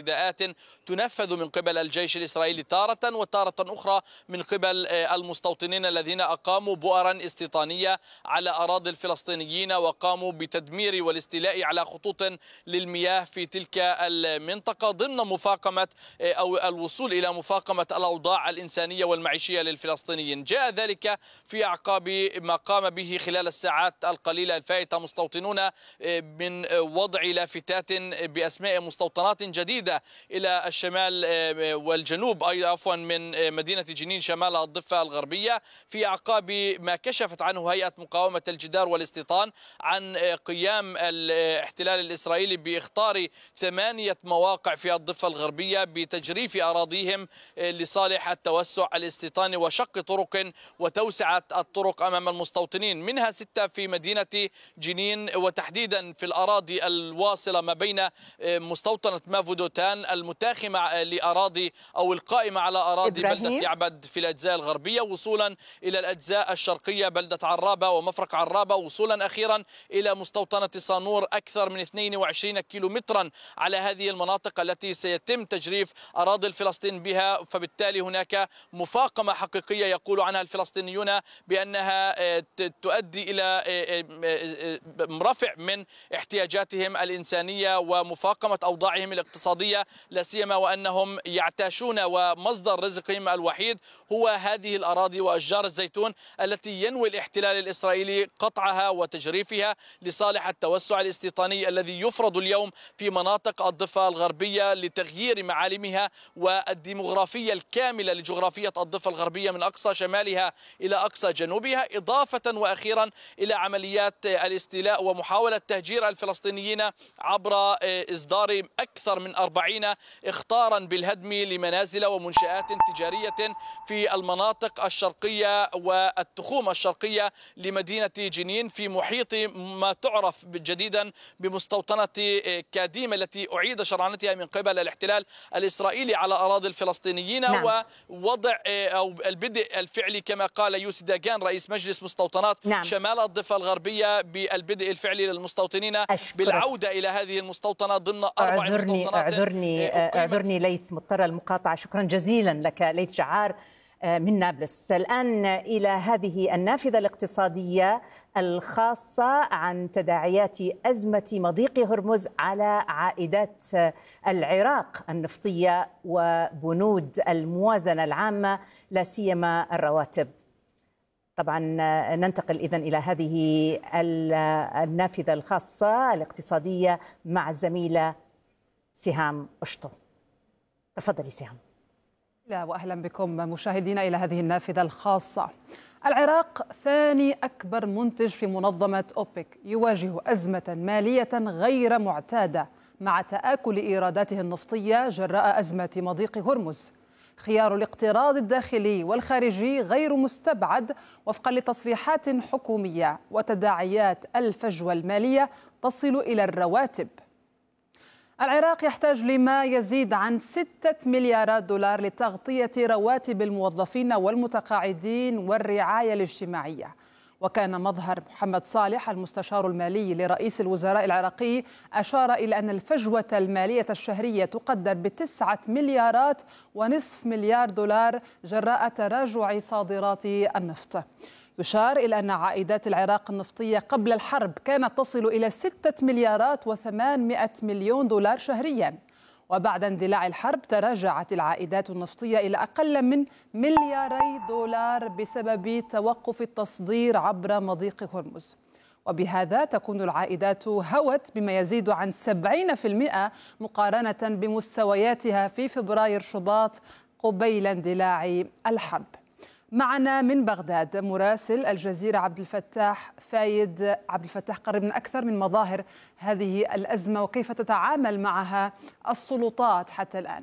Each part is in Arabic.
واعتداءات تنفذ من قبل الجيش الإسرائيلي تارة، وتارة أخرى من قبل المستوطنين الذين أقاموا بؤرا استيطانية على أراضي الفلسطينيين وقاموا بتدمير والاستيلاء على خطوط للمياه في تلك المنطقة ضمن مفاقمة أو الوصول إلى مفاقمة الأوضاع الإنسانية والمعيشية للفلسطينيين. جاء ذلك في أعقاب ما قام به خلال الساعات القليلة الفائتة مستوطنون من وضع لافتات بأسماء مستوطنات جديدة إلى الشمال والجنوب عفوا من مدينة جنين شمال الضفة الغربية، في أعقاب ما كشفت عنه هيئة مقاومة الجدار والاستيطان عن قيام الاحتلال الإسرائيلي باختار 8 مواقع في الضفة الغربية بتجريف أراضيهم لصالح التوسع الاستيطاني وشق طرق وتوسعة الطرق أمام المستوطنين، منها 6 في مدينة جنين وتحديدا في الأراضي الواصلة ما بين مستوطنة مافودوتان المتاخمة لأراضي أو القائمة على أراضي بلدة يعبد في الأجزاء الغربية، وصولا إلى الأجزاء الشرقية بلدة عرابة ومفرق عرابة، وصولا أخيرا إلى مستوطنة صانور أكثر من 22 كيلومترا على هذه المناطق التي سيتم تجريف أراضي الفلسطين بها. فبالتالي هناك مفاقمة حقيقية يقول عنها الفلسطينيون بأنها تؤدي إلى رفع من احتياجاتهم الإنسانية ومفاقمة أوضاعهم الاقتصادية، لا سيما وأنهم يعتاشون ومصدر رزقهم الوحيد هو هذه الأراضي وأشجار الزيتون التي ينوي الاحتلال الإسرائيلي قطعها وتجريفها لصالح التوسع الاستيطاني الذي يفرض اليوم في مناطق الضفة الغربية لتغيير معالمها والديمغرافية الكاملة لجغرافية الضفة الغربية من أقصى شمالها إلى أقصى جنوبها، إضافة وأخيرا إلى عمليات الاستيلاء ومحاولة تهجير الفلسطينيين عبر إصدار أكثر من 40 إخطارا بالهدم لمنازل ومنشآت تجارية في المناطق الشرقية والتخوم الشرقية لمدينة جنين في محيط ما تعرف جديدا بمستوطنة كاديم التي أعيد شرعنتها من قبل الاحتلال الإسرائيلي على أراضي الفلسطينيين. نعم. ووضع أو البدء الفعلي كما قال يوسي داغان رئيس مجلس مستوطنات نعم. شمال الضفة الغربية بالبدء الفعلي للمستوطنين بالعودة إلى هذه المستوطنة ضمن 4 مستوطنات. أعذرني ليث، مضطرة المقاطعة. شكرا جزيلا لك ليث جعار من نابلس. الآن إلى هذه النافذة الاقتصادية الخاصة عن تداعيات أزمة مضيق هرمز على عائدات العراق النفطية وبنود الموازنة العامة لا سيما الرواتب. طبعا ننتقل إذن إلى هذه النافذة الخاصة الاقتصادية مع الزميلة سهام أشطو. تفضلي سهام. وأهلا بكم مشاهدينا إلى هذه النافذة الخاصة. العراق ثاني أكبر منتج في منظمة أوبك يواجه أزمة مالية غير معتادة مع تآكل إيراداته النفطية جراء أزمة مضيق هرمز. خيار الاقتراض الداخلي والخارجي غير مستبعد وفقا لتصريحات حكومية، وتداعيات الفجوة المالية تصل إلى الرواتب. العراق يحتاج لما يزيد عن 6 مليارات دولار لتغطية رواتب الموظفين والمتقاعدين والرعاية الاجتماعية. وكان مظهر محمد صالح المستشار المالي لرئيس الوزراء العراقي أشار إلى أن الفجوة المالية الشهرية تقدر ب9 مليارات ونصف مليار دولار جراء تراجع صادرات النفط. يشار إلى أن عائدات العراق النفطية قبل الحرب كانت تصل إلى 6 مليارات و800 مليون دولار شهرياً، وبعد اندلاع الحرب تراجعت العائدات النفطية إلى أقل من 2 ملياري دولار بسبب توقف التصدير عبر مضيق هرمز. وبهذا تكون العائدات هوت بما يزيد عن 70% مقارنة بمستوياتها في فبراير شباط قبيل اندلاع الحرب. معنا من بغداد مراسل الجزيرة عبد الفتاح فايد. عبد الفتاح، قربنا أكثر من مظاهر هذه الأزمة وكيف تتعامل معها السلطات حتى الآن.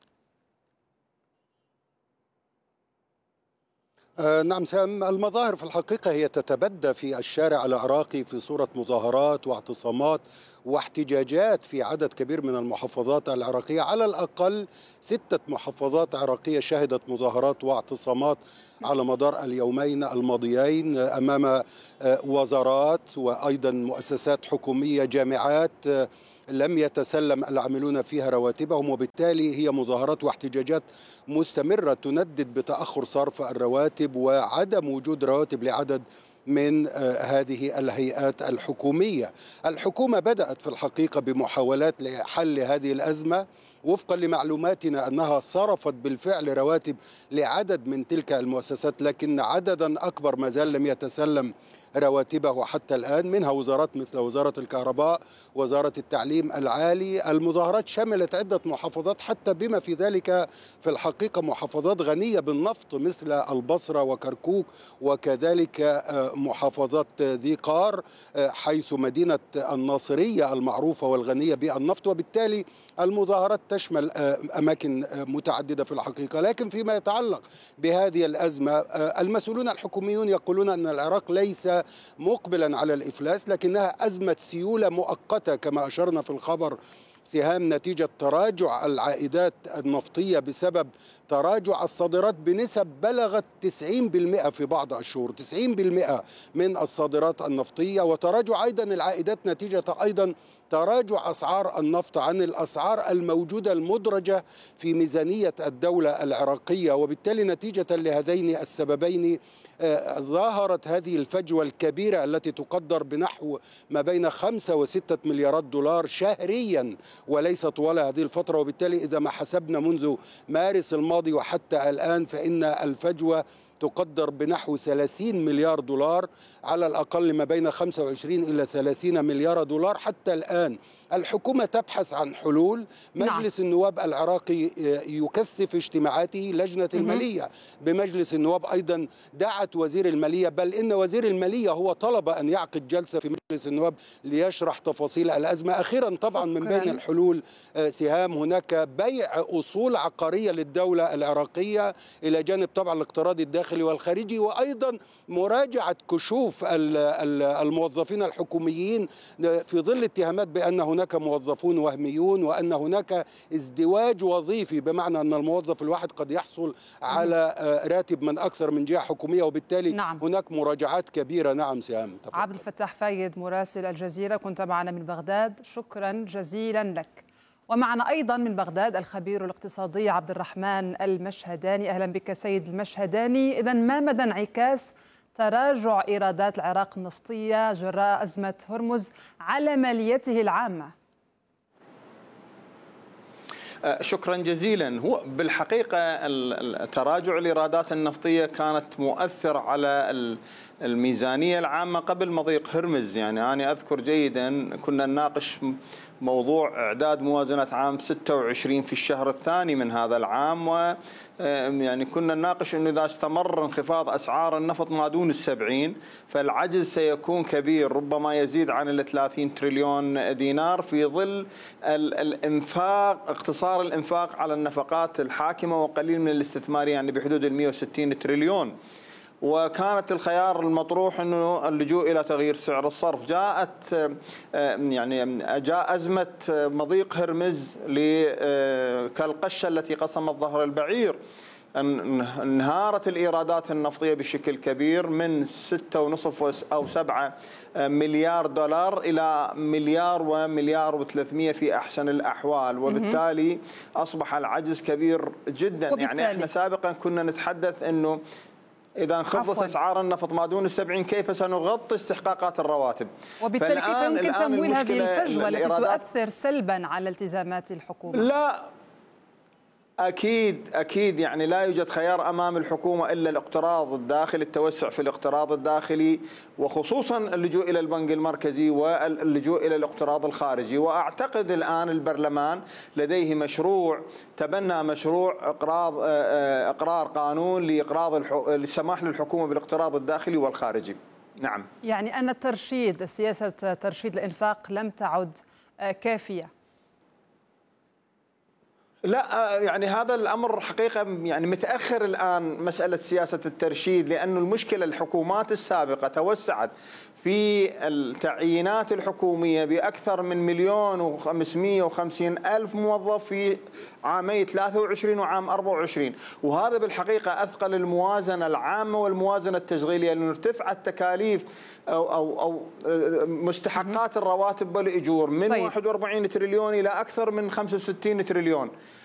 نعم سام، المظاهر في الحقيقة هي تتبدى في الشارع العراقي في صورة مظاهرات واعتصامات واحتجاجات في عدد كبير من المحافظات العراقية. على الأقل 6 محافظات عراقية شهدت مظاهرات واعتصامات على مدار اليومين الماضيين أمام وزارات وأيضا مؤسسات حكومية، جامعات، لم يتسلم العاملون فيها رواتبهم، وبالتالي هي مظاهرات واحتجاجات مستمرة تندد بتأخر صرف الرواتب وعدم وجود رواتب لعدد من هذه الهيئات الحكومية. الحكومة بدأت في الحقيقة بمحاولات لحل هذه الأزمة، وفقا لمعلوماتنا أنها صرفت بالفعل رواتب لعدد من تلك المؤسسات، لكن عددا أكبر ما زال لم يتسلم رواتبه حتى الآن، منها وزارات مثل وزارة الكهرباء، وزارة التعليم العالي. المظاهرات شملت عدة محافظات، حتى بما في ذلك في الحقيقة محافظات غنية بالنفط مثل البصرة وكركوك، وكذلك محافظات ذي قار، حيث مدينة الناصرية المعروفة والغنية بالنفط. وبالتالي المظاهرات تشمل أماكن متعددة في الحقيقة. لكن فيما يتعلق بهذه الأزمة، المسؤولون الحكوميون يقولون أن العراق ليس مقبلا على الإفلاس، لكنها أزمة سيولة مؤقتة كما أشرنا في الخبر سهام، نتيجة تراجع العائدات النفطية بسبب تراجع الصادرات بنسب بلغت 90% في بعض الشهور، 90% من الصادرات النفطية، وتراجع أيضا العائدات نتيجة أيضا تراجع أسعار النفط عن الأسعار الموجودة المدرجة في ميزانية الدولة العراقية. وبالتالي نتيجة لهذين السببين ظاهرت هذه الفجوة الكبيرة التي تقدر بنحو ما بين 5 و6 مليارات دولار شهريا وليس طوال هذه الفترة. وبالتالي إذا ما حسبنا منذ مارس الماضي وحتى الآن فإن الفجوة تقدر بنحو 30 مليار دولار، على الأقل ما بين 25 إلى 30 مليار دولار. حتى الآن الحكومة تبحث عن حلول. مجلس النواب العراقي يكثف اجتماعاته، لجنة المالية بمجلس النواب أيضا دعت وزير المالية، بل إن وزير المالية هو طلب أن يعقد جلسة في مجلس النواب ليشرح تفاصيل الأزمة. أخيرا طبعا من بين الحلول سهام هناك بيع أصول عقارية للدولة العراقية إلى جانب طبعا الاقتراض الداخلي والخارجي، وأيضا مراجعة كشوف الموظفين الحكوميين في ظل اتهامات بأن هناك موظفون وهميون وأن هناك ازدواج وظيفي، بمعنى أن الموظف الواحد قد يحصل على راتب من أكثر من جهة حكومية، وبالتالي هناك مراجعات كبيرة. نعم سهام. عبد الفتاح فايد مراسل الجزيرة، كنت معنا من بغداد، شكرا جزيلا لك. ومعنا أيضا من بغداد الخبير الاقتصادي عبد الرحمن المشهداني. أهلا بك سيد المشهداني. إذن ما مدى انعكاس تراجع إيرادات العراق النفطية جراء أزمة هرمز على ماليته العامة؟ شكرا جزيلا. هو بالحقيقة تراجع الإيرادات النفطية كانت مؤثر على الميزانية العامة قبل مضيق هرمز. يعني أنا أذكر جيدا كنا نناقش موضوع إعداد موازنة عام 26 في الشهر الثاني من هذا العام، يعني كنا نناقش أنه إذا استمر انخفاض أسعار النفط ما دون 70 فالعجز سيكون كبير، ربما يزيد عن 30 تريليون دينار في ظل الإنفاق، اقتصار الإنفاق على النفقات الحاكمة وقليل من الاستثمار، يعني بحدود 160 تريليون. وكانت الخيار المطروح انه اللجوء الى تغيير سعر الصرف. جاء ازمه مضيق هرمز كالقشه التي قسمت ظهر البعير. انهارت الايرادات النفطيه بشكل كبير من 6.5 او 7 مليار دولار الى مليار و300 في احسن الاحوال، وبالتالي اصبح العجز كبير جدا. يعني احنا سابقا كنا نتحدث انه إذا انخفضت أسعار النفط ما دون 70 كيف سنغطي استحقاقات الرواتب؟ وبالتالي كيف يمكن تمويل هذه الفجوة التي تؤثر سلبا على التزامات الحكومة؟ لا أكيد يعني لا يوجد خيار أمام الحكومة إلا الاقتراض الداخلي، التوسع في الاقتراض الداخلي، وخصوصا اللجوء إلى البنك المركزي واللجوء إلى الاقتراض الخارجي. وأعتقد الآن البرلمان لديه مشروع، تبنى مشروع إقرار قانون للسماح للحكومة بالاقتراض الداخلي والخارجي. نعم. يعني أن سياسة ترشيد الإنفاق لم تعد كافية. لا يعني هذا الأمر حقيقة يعني متأخر الآن مسألة سياسة الترشيد، لأن المشكلة الحكومات السابقة توسعت في التعيينات الحكومية بأكثر من 1,550,000 موظف في عامي 23 وعام 24، وهذا بالحقيقة أثقل الموازنة العامة والموازنة التشغيلية، لأنه ارتفعت تكاليف أو مستحقات الرواتب والأجور من 41 تريليون إلى أكثر من 65 تريليون.